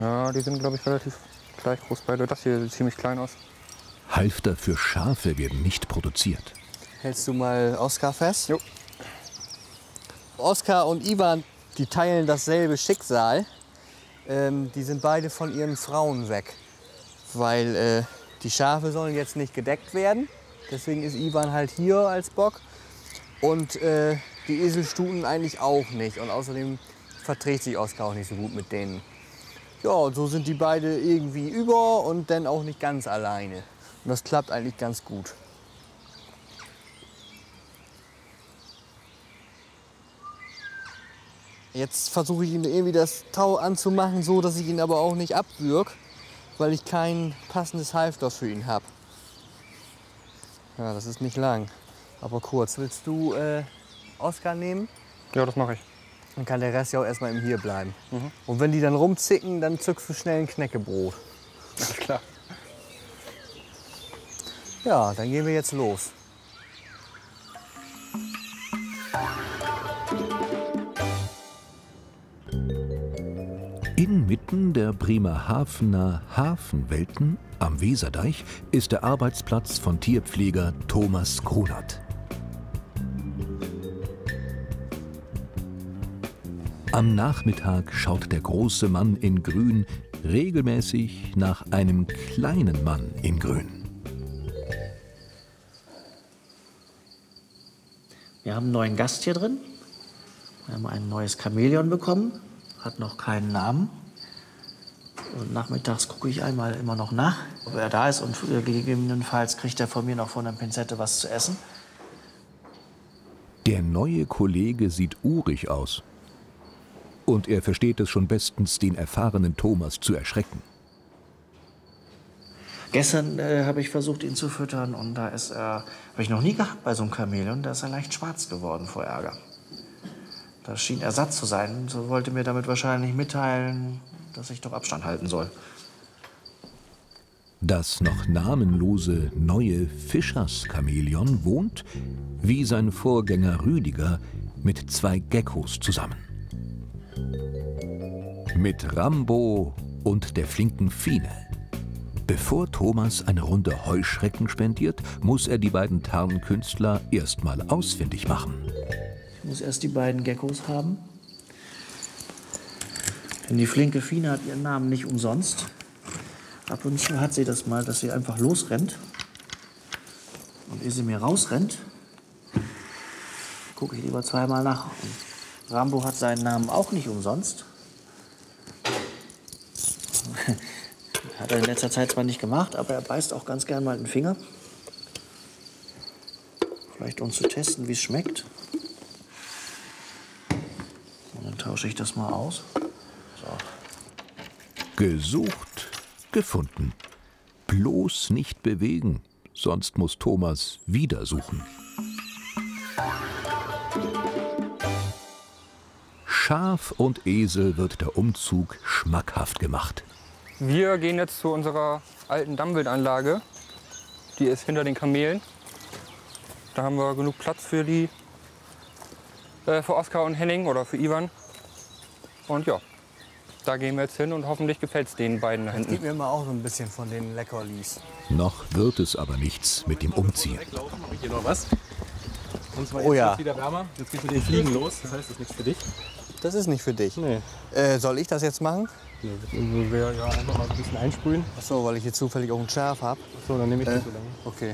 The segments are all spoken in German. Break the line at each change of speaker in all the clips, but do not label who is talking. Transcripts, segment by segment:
Ja, die sind, glaube ich, relativ gleich groß beide. Das hier sieht ziemlich klein aus.
Halfter für Schafe werden nicht produziert.
Hältst du mal Oskar fest?
Jo.
Oskar und Ivan, die teilen dasselbe Schicksal. Die sind beide von ihren Frauen weg. Weil die Schafe sollen jetzt nicht gedeckt werden. Deswegen ist Ivan halt hier als Bock. Und die Eselstuten eigentlich auch nicht. Und außerdem verträgt sich Oskar auch nicht so gut mit denen. Ja, und so sind die beide irgendwie über und dann auch nicht ganz alleine. Und das klappt eigentlich ganz gut. Jetzt versuche ich ihm irgendwie das Tau anzumachen, so dass ich ihn aber auch nicht abwürg, weil ich kein passendes Halfter für ihn habe. Ja, das ist nicht lang, aber kurz. Willst du Oskar nehmen?
Ja, das mache ich.
Dann kann der Rest ja auch erstmal im hier bleiben. Und wenn die dann rumzicken, dann zückst du schnell ein Knäckebrot.
Alles klar.
Ja, dann gehen wir jetzt los.
Inmitten der Bremerhavener Hafenwelten am Weserdeich ist der Arbeitsplatz von Tierpfleger Thomas Grunert. Am Nachmittag schaut der große Mann in Grün regelmäßig nach einem kleinen Mann in Grün.
Wir haben einen neuen Gast hier drin. Wir haben ein neues Chamäleon bekommen. Hat noch keinen Namen. Und nachmittags gucke ich einmal immer noch nach, ob er da ist. Und gegebenenfalls kriegt er von mir noch von der Pinzette was zu essen.
Der neue Kollege sieht urig aus. Und er versteht es schon bestens, den erfahrenen Thomas zu erschrecken.
Gestern habe ich versucht, ihn zu füttern. Und da ist er, habe ich noch nie gehabt bei so einem Chamäleon, da ist er leicht schwarz geworden vor Ärger. Das schien Ersatz zu sein. So wollte mir damit wahrscheinlich mitteilen, dass ich doch Abstand halten soll.
Das noch namenlose neue Fischers-Chamäleon wohnt, wie sein Vorgänger Rüdiger, mit 2 Geckos zusammen. Mit Rambo und der flinken Fine. Bevor Thomas eine Runde Heuschrecken spendiert, muss er die beiden Tarnkünstler erstmal ausfindig machen.
Ich muss erst die beiden Geckos haben. Denn die flinke Fine hat ihren Namen nicht umsonst. Ab und zu hat sie das mal, dass sie einfach losrennt. Und ehe sie mir rausrennt, gucke ich lieber zweimal nach. Und Rambo hat seinen Namen auch nicht umsonst. Hat er in letzter Zeit zwar nicht gemacht, aber er beißt auch ganz gern mal den Finger. Vielleicht um zu testen, wie es schmeckt. Und dann tausche ich das mal aus. So.
Gesucht, gefunden. Bloß nicht bewegen, sonst muss Thomas wieder suchen. Schaf und Esel wird der Umzug schmackhaft gemacht.
Wir gehen jetzt zu unserer alten Dammwildanlage. Die ist hinter den Kamelen. Da haben wir genug Platz für die, für Oskar und Henning oder für Ivan. Und ja, da gehen wir jetzt hin und hoffentlich gefällt es den beiden da hinten.
Gib mir mal auch so ein bisschen von den Leckerlis.
Noch wird es aber nichts mit dem Umziehen.
Weglaufen, habe ich hier noch was. Und zwar
Oh
jetzt
ja.
wird's wieder wärmer. Jetzt geht's mit den Fliegen los. Das heißt, das ist nichts für dich.
Das ist nicht für dich.
Nee.
Soll ich das jetzt machen?
Wir ja einfach mal ein bisschen einsprühen.
Ach so, weil ich hier zufällig auch ein Schaf habe.
So, dann nehme ich das so lange.
Okay.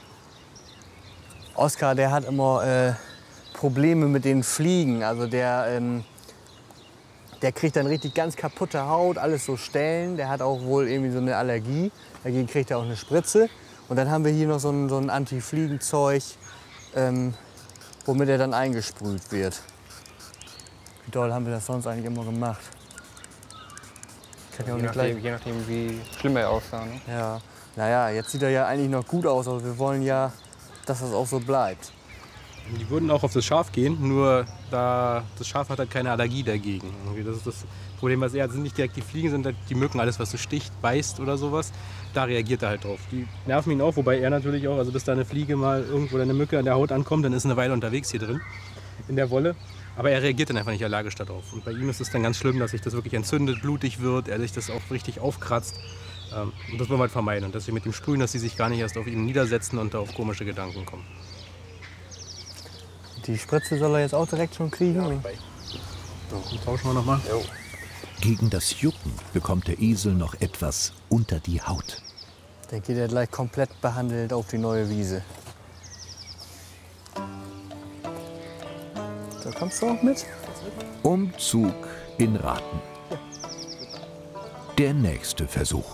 Oskar, der hat immer Probleme mit den Fliegen. Also der kriegt dann richtig ganz kaputte Haut, alles so Stellen. Der hat auch wohl irgendwie so eine Allergie. Dagegen kriegt er auch eine Spritze. Und dann haben wir hier noch so ein Anti-Fliegenzeug, womit er dann eingesprüht wird. Wie doll haben wir das sonst eigentlich immer gemacht? Kann ja auch nicht gleich.
Je nachdem, wie schlimm er aussah. Ne?
Ja. Naja, jetzt sieht er ja eigentlich noch gut aus, aber wir wollen ja, dass das auch so bleibt.
Die würden auch auf das Schaf gehen, nur das Schaf hat halt keine Allergie dagegen. Irgendwie das ist das Problem, was er hat, sind nicht direkt die Fliegen, sind halt die Mücken, alles was so sticht, beißt oder sowas. Da reagiert er halt drauf. Die nerven ihn auch, wobei er natürlich auch, also bis da eine Fliege mal irgendwo oder eine Mücke an der Haut ankommt, dann ist eine Weile unterwegs hier drin, in der Wolle. Aber er reagiert dann einfach nicht allergisch darauf. Und bei ihm ist es dann ganz schlimm, dass sich das wirklich entzündet, blutig wird, er sich das auch richtig aufkratzt. Und das wollen wir halt vermeiden. Und dass wir mit dem Sprühen, dass sie sich gar nicht erst auf ihn niedersetzen und da auf komische Gedanken kommen.
Die Spritze soll er jetzt auch direkt schon kriegen? Ja,
so, tauschen wir nochmal.
Gegen das Jucken bekommt der Esel noch etwas unter die Haut.
Dann geht er gleich komplett behandelt auf die neue Wiese. Da kommst du auch mit?
Umzug in Raten. Der nächste Versuch.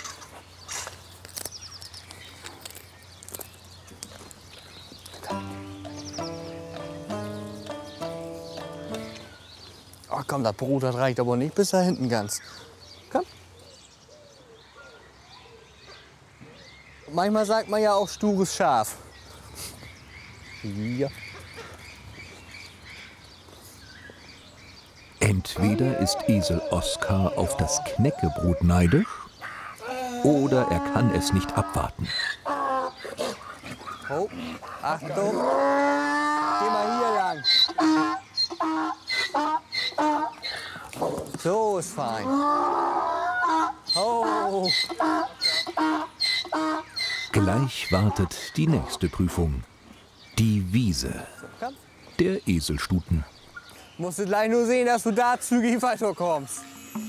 Ach komm, das Brot, das reicht aber nicht bis da hinten ganz. Komm. Manchmal sagt man ja auch stures Schaf. Ja.
Entweder ist Esel Oskar auf das Knäckebrot neidisch oder er kann es nicht abwarten.
Oh, Achtung. Geh mal hier lang. So ist fein. Oh.
Gleich wartet die nächste Prüfung. Die Wiese der Eselstuten.
Musst du gleich nur sehen, dass du da zügig weiterkommst.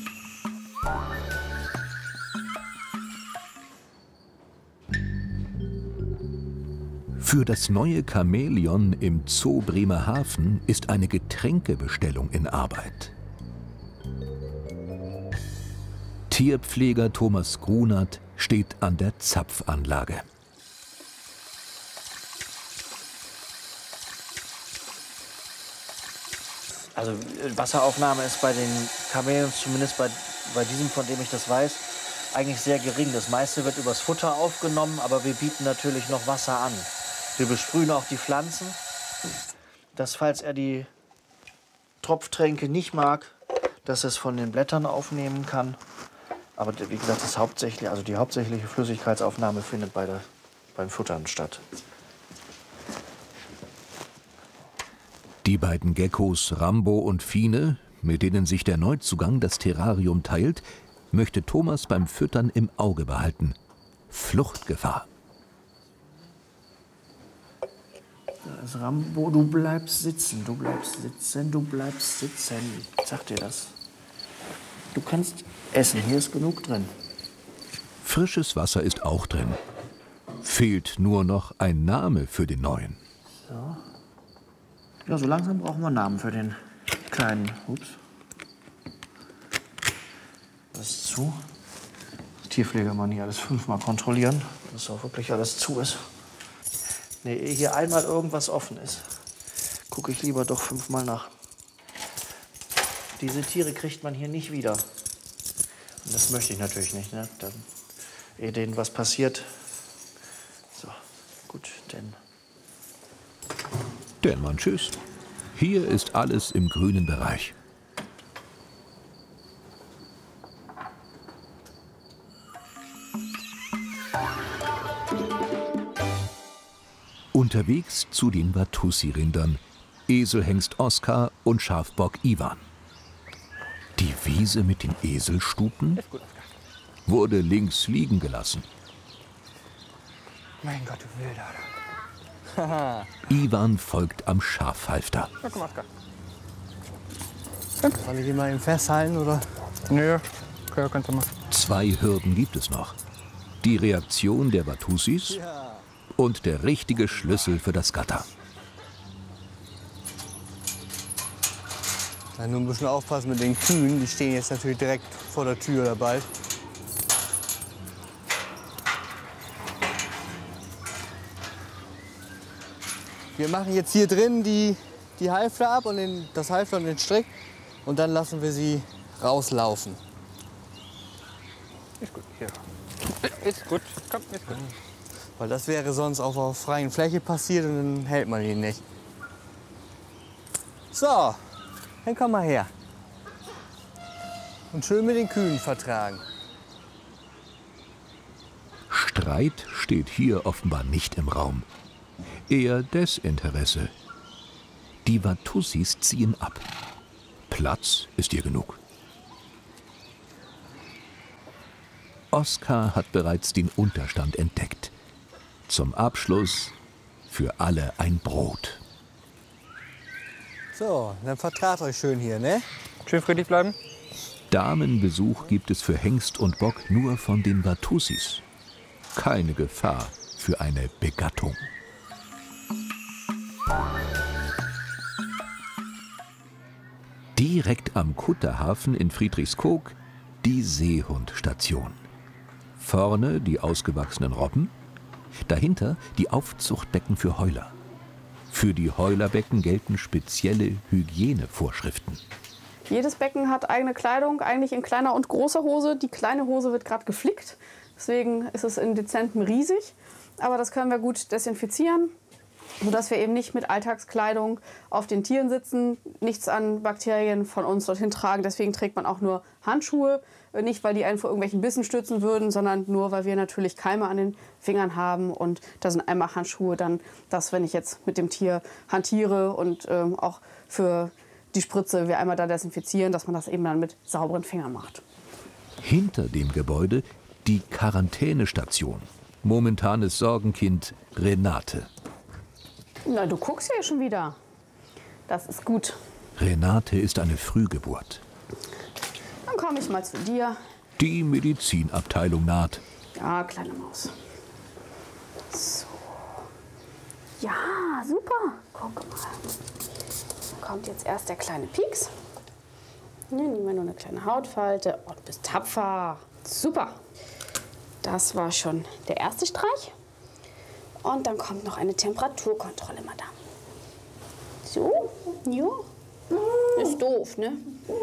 Für das neue Chamäleon im Zoo Bremerhaven ist eine Getränkebestellung in Arbeit. Tierpfleger Thomas Grunert steht an der Zapfanlage.
Also Wasseraufnahme ist bei den Chamäleons, zumindest bei diesem, von dem ich das weiß, eigentlich sehr gering. Das meiste wird übers Futter aufgenommen, aber wir bieten natürlich noch Wasser an. Wir besprühen auch die Pflanzen, dass, falls er die Tropftränke nicht mag, dass er es von den Blättern aufnehmen kann. Aber wie gesagt, die hauptsächliche Flüssigkeitsaufnahme findet beim Futtern statt.
Die beiden Geckos Rambo und Fine, mit denen sich der Neuzugang das Terrarium teilt, möchte Thomas beim Füttern im Auge behalten. Fluchtgefahr.
Also Rambo, du bleibst sitzen, du bleibst sitzen, du bleibst sitzen. Ich sag dir das. Du kannst essen, hier ist genug drin.
Frisches Wasser ist auch drin. Fehlt nur noch ein Name für den Neuen.
So. Ja, so langsam brauchen wir einen Namen für den kleinen. Ups. Das ist zu. Als Tierpfleger mal nicht alles 5-mal kontrollieren, dass auch wirklich alles zu ist. Nee, ehe hier einmal irgendwas offen ist, gucke ich lieber doch 5-mal nach. Diese Tiere kriegt man hier nicht wieder. Und das möchte ich natürlich nicht, ne? Dann, ehe denen was passiert. So, gut, denn.
Denn man tschüss. Hier ist alles im grünen Bereich. Unterwegs zu den Watussi-Rindern, Eselhengst Oskar und Schafbock Iwan. Die Wiese mit den Eselstuten wurde links liegen gelassen.
Mein Gott, du Wilder.
Iwan folgt am Schafhalfter.
Soll ich ihn mal eben festhalten, oder?
Nö, ja, kannst du machen.
2 Hürden gibt es noch. Die Reaktion der Watussis und der richtige Schlüssel für das Gatter.
Ja, nur ein bisschen aufpassen mit den Kühen. Die stehen jetzt natürlich direkt vor der Tür oder bald. Wir machen jetzt hier drin die Halfter ab und das Halfter und den Strick. Und dann lassen wir sie rauslaufen.
Ist gut, hier. Ist gut, komm, ist gut.
Weil das wäre sonst auf einer freien Fläche passiert und dann hält man ihn nicht. So, dann komm mal her. Und schön mit den Kühen vertragen.
Streit steht hier offenbar nicht im Raum. Eher Desinteresse. Die Watussis ziehen ab. Platz ist ihr genug. Oskar hat bereits den Unterstand entdeckt. Zum Abschluss für alle ein Brot.
So, dann vertragt euch schön hier, ne?
Schön friedlich bleiben.
Damenbesuch gibt es für Hengst und Bock nur von den Watussis. Keine Gefahr für eine Begattung. Direkt am Kutterhafen in Friedrichskoog die Seehundstation. Vorne die ausgewachsenen Robben, dahinter die Aufzuchtbecken für Heuler. Für die Heulerbecken gelten spezielle Hygienevorschriften.
Jedes Becken hat eigene Kleidung, eigentlich in kleiner und großer Hose. Die kleine Hose wird gerade geflickt, deswegen ist es in dezentem riesig. Aber das können wir gut desinfizieren, sodass wir eben nicht mit Alltagskleidung auf den Tieren sitzen, nichts an Bakterien von uns dorthin tragen. Deswegen trägt man auch nur Handschuhe, nicht weil die einen vor irgendwelchen Bissen stützen würden, sondern nur weil wir natürlich Keime an den Fingern haben. Und da sind einmal Handschuhe dann, dass wenn ich jetzt mit dem Tier hantiere und auch für die Spritze wir einmal da desinfizieren, dass man das eben dann mit sauberen Fingern macht.
Hinter dem Gebäude die Quarantänestation. Momentanes Sorgenkind Renate.
Na, du guckst ja schon wieder. Das ist gut.
Renate ist eine Frühgeburt.
Dann komme ich mal zu dir.
Die Medizinabteilung naht.
Ja, kleine Maus. So. Ja, super. Guck mal. Da kommt jetzt erst der kleine Pieks. Hier nehmen wir nur eine kleine Hautfalte. Oh, du bist tapfer. Super. Das war schon der erste Streich. Und dann kommt noch eine Temperaturkontrolle, Madame. So, ja. Ist doof, ne?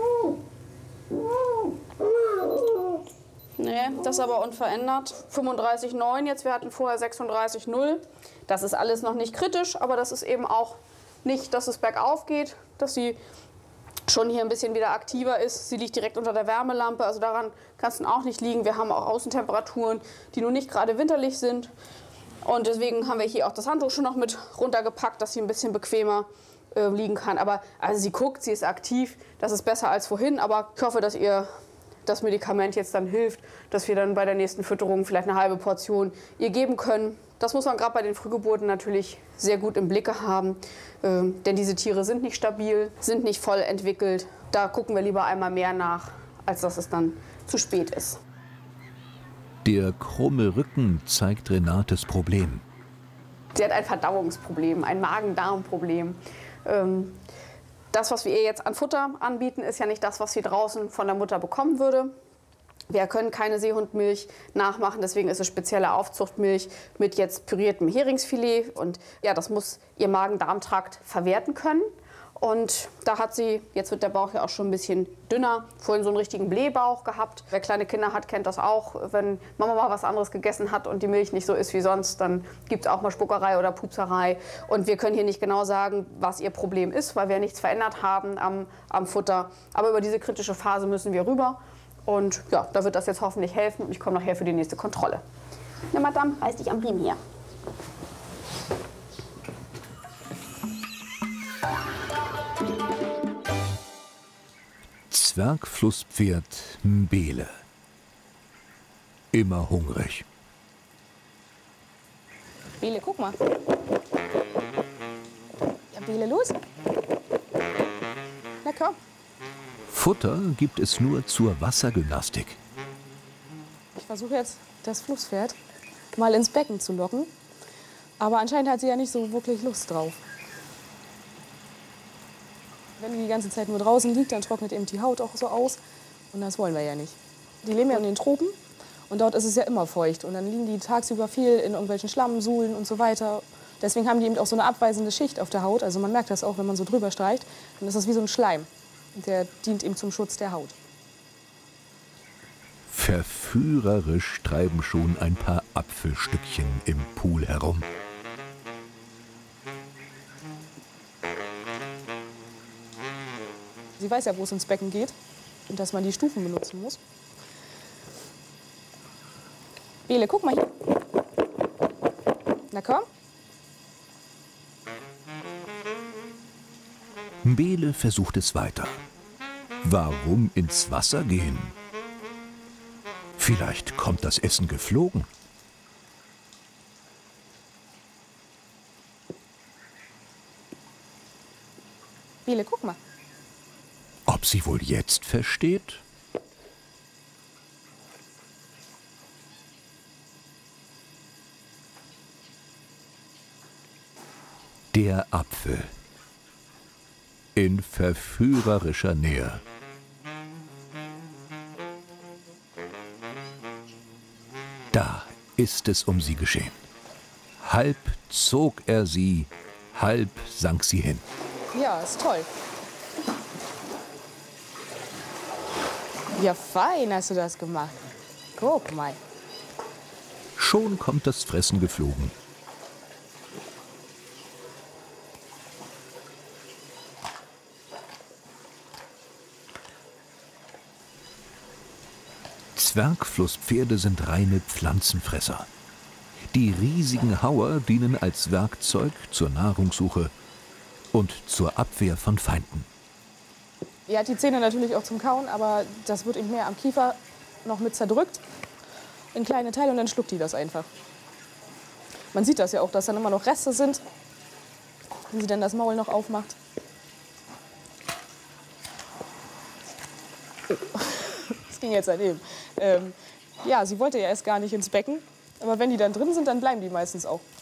Nee, das ist aber unverändert. 35,9 jetzt, wir hatten vorher 36,0. Das ist alles noch nicht kritisch, aber das ist eben auch nicht, dass es bergauf geht, dass sie schon hier ein bisschen wieder aktiver ist. Sie liegt direkt unter der Wärmelampe, also daran kann es dann auch nicht liegen. Wir haben auch Außentemperaturen, die nun nicht gerade winterlich sind. Und deswegen haben wir hier auch das Handtuch schon noch mit runtergepackt, dass sie ein bisschen bequemer liegen kann. Aber also sie guckt, sie ist aktiv, das ist besser als vorhin. Aber ich hoffe, dass ihr das Medikament jetzt dann hilft, dass wir dann bei der nächsten Fütterung vielleicht eine halbe Portion ihr geben können. Das muss man gerade bei den Frühgeburten natürlich sehr gut im Blicke haben. Denn diese Tiere sind nicht stabil, sind nicht voll entwickelt. Da gucken wir lieber einmal mehr nach, als dass es dann zu spät ist.
Der krumme Rücken zeigt Renates Problem.
Sie hat ein Verdauungsproblem, ein Magen-Darm-Problem. Das, was wir ihr jetzt an Futter anbieten, ist ja nicht das, was sie draußen von der Mutter bekommen würde. Wir können keine Seehundmilch nachmachen, deswegen ist es spezielle Aufzuchtmilch mit jetzt püriertem Heringsfilet. Und ja, das muss ihr Magen-Darm-Trakt verwerten können. Und da hat sie, jetzt wird der Bauch ja auch schon ein bisschen dünner, vorhin so einen richtigen Blähbauch gehabt. Wer kleine Kinder hat, kennt das auch. Wenn Mama mal was anderes gegessen hat und die Milch nicht so ist wie sonst, dann gibt es auch mal Spuckerei oder Pupserei. Und wir können hier nicht genau sagen, was ihr Problem ist, weil wir nichts verändert haben am Futter. Aber über diese kritische Phase müssen wir rüber. Und ja, da wird das jetzt hoffentlich helfen. Und ich komme nachher für die nächste Kontrolle. Na, Madame, reiß dich am Riemen hier.
Zwergflusspferd Mbele. Immer hungrig.
Bele, guck mal. Ja, Bele, los. Na komm.
Futter gibt es nur zur Wassergymnastik.
Ich versuche jetzt, das Flusspferd mal ins Becken zu locken. Aber anscheinend hat sie ja nicht so wirklich Lust drauf. Wenn die ganze Zeit nur draußen liegt, dann trocknet eben die Haut auch so aus. Und das wollen wir ja nicht. Die leben ja in den Tropen und dort ist es ja immer feucht. Und dann liegen die tagsüber viel in irgendwelchen Schlammsuhlen und so weiter. Deswegen haben die eben auch so eine abweisende Schicht auf der Haut. Also man merkt das auch, wenn man so drüber streicht. Dann ist das wie so ein Schleim. Und der dient eben zum Schutz der Haut.
Verführerisch treiben schon ein paar Apfelstückchen im Pool herum.
Sie weiß ja, wo es ins Becken geht und dass man die Stufen benutzen muss. Bele, guck mal hier. Na komm.
Bele versucht es weiter. Warum ins Wasser gehen? Vielleicht kommt das Essen geflogen.
Bele, guck mal.
Ob sie wohl jetzt versteht? Der Apfel. In verführerischer Nähe. Da ist es um sie geschehen. Halb zog er sie, halb sank sie hin.
Ja, ist toll. Ja, fein hast du das gemacht. Guck mal.
Schon kommt das Fressen geflogen. Zwergflusspferde sind reine Pflanzenfresser. Die riesigen Hauer dienen als Werkzeug zur Nahrungssuche und zur Abwehr von Feinden.
Er hat die Zähne natürlich auch zum Kauen, aber das wird ihm mehr am Kiefer noch mit zerdrückt in kleine Teile und dann schluckt die das einfach. Man sieht das ja auch, dass dann immer noch Reste sind, wenn sie dann das Maul noch aufmacht. Das ging jetzt daneben. Ja, sie wollte ja erst gar nicht ins Becken, aber wenn die dann drin sind, dann bleiben die meistens auch.